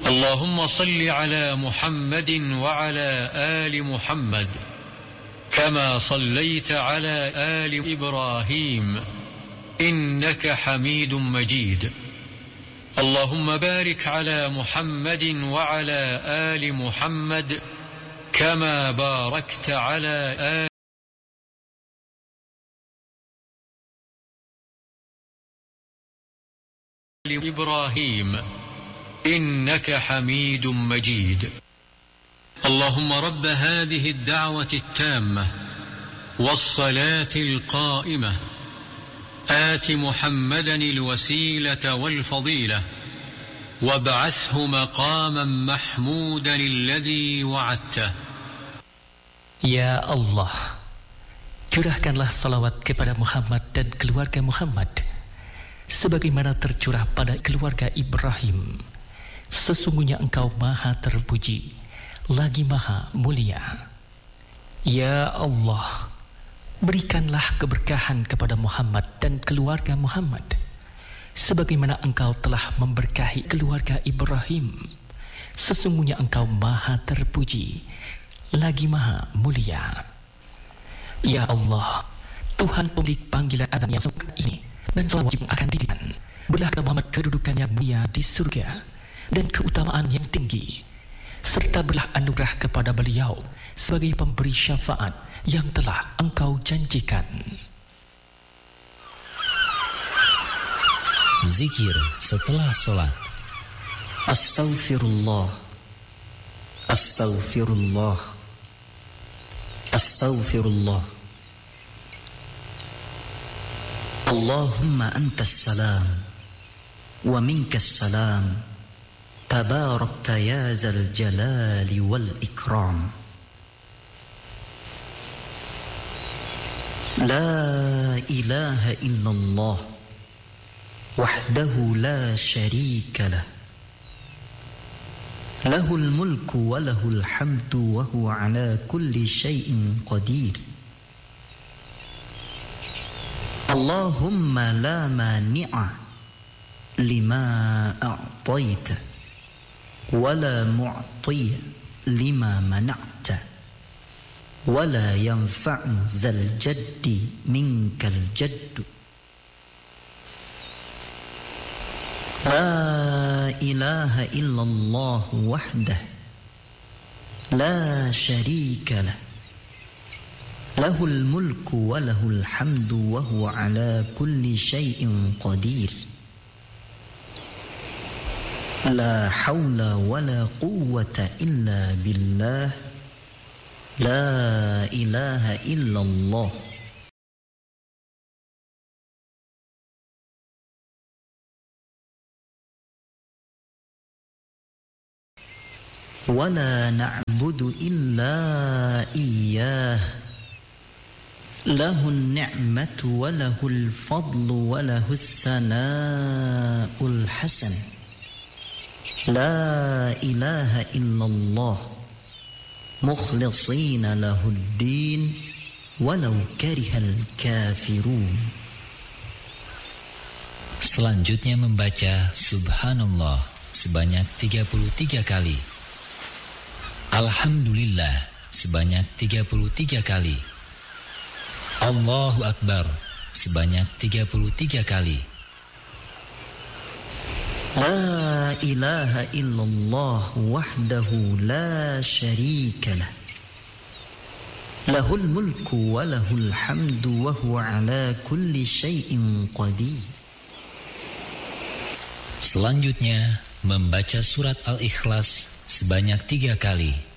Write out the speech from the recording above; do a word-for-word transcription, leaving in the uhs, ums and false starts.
اللهم صل على محمد وعلى آل محمد كما صليت على آل إبراهيم إنك حميد مجيد اللهم بارك على محمد وعلى آل محمد كما باركت على آل إبراهيم إنك حميد مجيد اللهم رب هذه الدعوة التامة والصلاة القائمة آت محمدا الوسيلة والفضيلة وابعثه مقاما محمودا الذي وعدته. Ya Allah, curahkanlah salawat kepada Muhammad dan keluarga Muhammad sebagaimana tercurah pada keluarga Ibrahim. Sesungguhnya Engkau maha terpuji lagi maha mulia. Ya Allah, berikanlah keberkahan kepada Muhammad dan keluarga Muhammad sebagaimana Engkau telah memberkahi keluarga Ibrahim. Sesungguhnya Engkau maha terpuji lagi maha mulia. Ya Allah, Tuhan pemilik panggilan azan yang sempurna ini dan salawat yang akan diberikan, berilah kepada Muhammad kedudukan yang mulia di surga dan keutamaan yang tinggi, serta berilah anugerah kepada beliau sebagai pemberi syafaat yang telah Engkau janjikan. Zikir setelah sholat. Astaghfirullah, Astaghfirullah, Astaghfirullah. Allahumma antas salam wa minkas salam, tabarakta ya dzal jalali wal ikram. La ilaha illallah wahdahu la syarika lah, lahul mulku wa lahul hamdu wa huwa ala kulli syai'in qadir. Allahumma la mani'a lima a'taita wa la mu'tiya lima mana'ta wa la yanfa'u zal jaddi minkal jaddu. La ilaha illallah wahdah la syarika lah, lahul mulku wa lahul hamdu wa huwa ala kulli syai'in qadir. La hawla wa la quwwata illa billah. La ilaha illallah. ولا نعبد إلا إياه له النعمة وله الفضل وله الثناء الحسن. لا إله إلا الله مخلصين له الدين ولو كره الكافرون. Selanjutnya membaca Subhanallah sebanyak tiga puluh tiga kali, Alhamdulillah sebanyak tiga puluh tiga kali, Allahu Akbar sebanyak tiga puluh tiga kali. La ilaha illallah wahdahu la syarika lah, lahul mulku wa lahul hamdu wa huwa ala kulli syai'in qadir. Selanjutnya membaca surat Al-Ikhlas sebanyak tiga kali.